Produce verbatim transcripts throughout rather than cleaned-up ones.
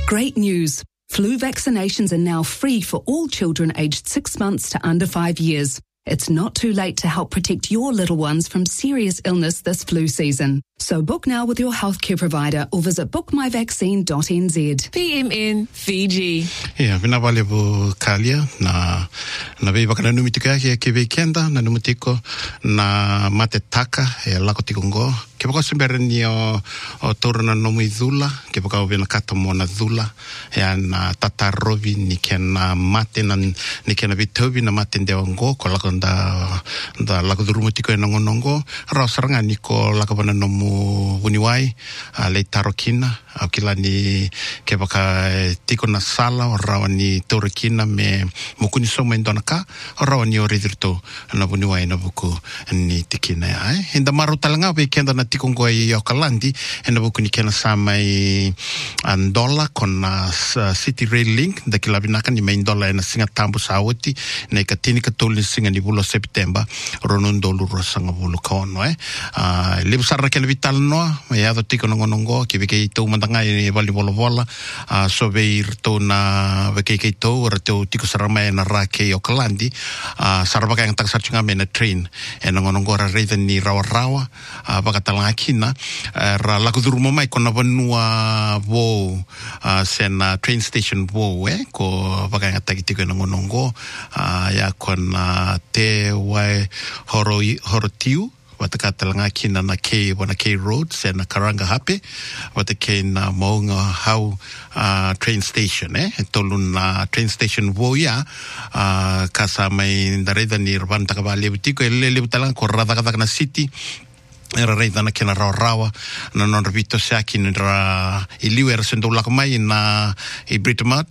Great news. Flu vaccinations are now free for all children aged six months to under five years. It's not too late to help protect your little ones from serious illness this flu season. So book now with your healthcare provider or visit book my vaccine dot n z. P M N Fiji. Yeah, vina vale bu kalia na na vei vakana numitiko ya ke weekenda na numitiko na mate taka e lako tikongo. Ke baka simbere ni o o torna no muidula, ke baka vena kata mo na dula ya na tata rovi ni kena mate na ni kena vitobi na mate ndewa ngo ko lako nda nda lako durumutiko na ngonongo ra saranga ni ko lako bana no mu uniwai le tarokina akila ni ke baka tiko na sala o rawa ni torokina me mukuni soma indona ka o rawa ni oridrito na uniwai na buku ni tikina ai inda maru talanga weekend na tiko ngoi yokalandi ena buku ni kena sama i andola con city rail link da kila binaka ni main dola ena singa tambu sauti na ikatini katuli singa ni bulo september ronondo luro sanga bulo kaono eh lebu sarra kele vital noa e ado tiko nongonongo ki veke ito mandanga e vali bolo bola so veir to na veke ke ito rato tiko sarama e na rake yokalandi saraba ka yang tak sarchinga me na train e nongonongo ra reiden ni rawa rawa bakatala akina ra lakuduru mo mai kona vanua wo sena train station wo eh ko baka yang tak tiko nongonongo ya kona te wai horo horotiu watakatala kina na K wana K road sena Karanga Hape watake na maunga hau uh, train station eh tolun na train station wo ya uh, kasa mai ndareda ni rban takabali butiko ele le butalang ko rada kada na city era reida na kena rawa rawa na non repito saki na iliwe rasendo lakamai na ibritamat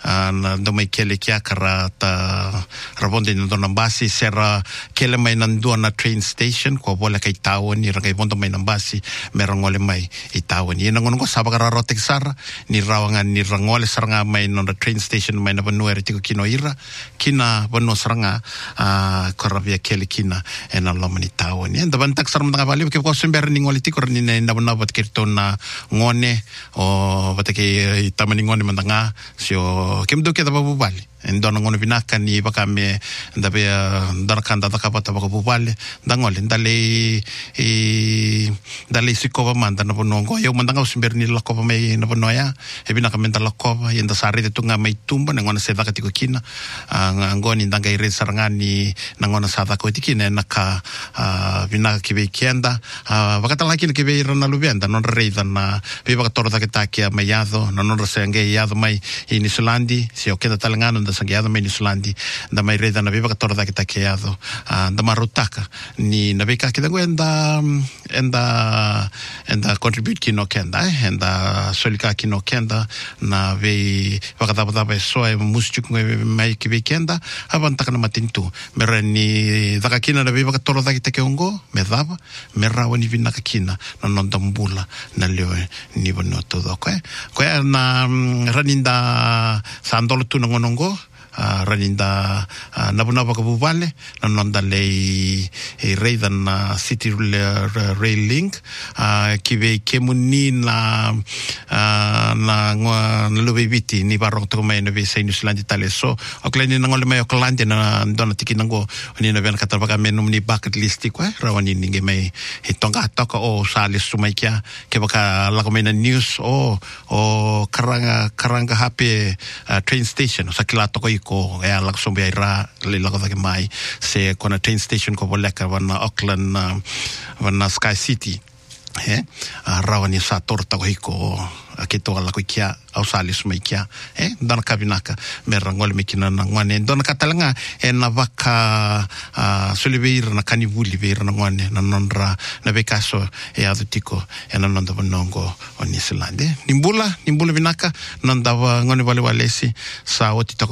na domai kele kia kara ta rabonde na dona basi sera kele mai nandua na train station ko bola kai tawon ni rangai bondo mai nambasi merangole mai i tawon ni nangongo sabakara rotek sara ni rawangan ni rangole saranga mai na train station mai na banu eritiko kino ira kina banu saranga korabia kele kina ena lomani tawon ni ndaban tak sarang tanga bali ke ko sember ni ngoli tikor ni na banu bat kirtona ngone o batake itamani ngone mandanga sio kem do kita babubali endona ngono binaka ni bakame ndabe darakanda takapata bakububali ndangole ndale e ndale sikova manda na bonongo yo mandanga usimber ni lakova mai na bonoya e binaka menta lakova yenda sare de tunga mai tumba ngona seda katiko kina ngoni ndanga ire sarangani ngona sada ko tikina naka binaka kibe kienda bakatala kina kibe irana lubenda non reida na biba katorda kitakia mayado non rosenge yado mai in Islandi si okenda talangano da sangiado mai in Islandi da mai reida na biba katorda kitakiado da marutaka ni na beka kidango enda enda enda contribute kino kenda enda solika kino kenda na ve bakataba ba so e musjuk mai kibe kenda avantaka na matintu merani daka kina na biba katorda kitakiongo medava merawani vinaka kina na nondambula na leo ni bono todo ko ko na raninda sandolo tu nongonongo raninda nabuna bakabuvale nanonda lei e reida na city rail link kibe kemuni na na ngwa lobebiti ni barong to mai no visa New Zealand taleso okleni ngole mai oklandi na dona tikinango ni no ben katabaka menum ni bucket list ko rawani ninge mai hitonga toka o sale sumaikia ke baka lakomena news o o karanga karanga hape train station sakila toko ko ya laksombe ira le lago da mai se kona train station ko boleka wana Auckland wana Sky City eh rawani sa torta ko hiko akito ala ko kia au salis mai kia eh dona kabinaka merangol mekina na ngwane dona katalanga e na vaka solibeir na kanibuli beir na ngwane na nonra na bekaso e adutiko e na nonda bonongo on Islande nimbula nimbula binaka nonda ngone vale valesi sa otito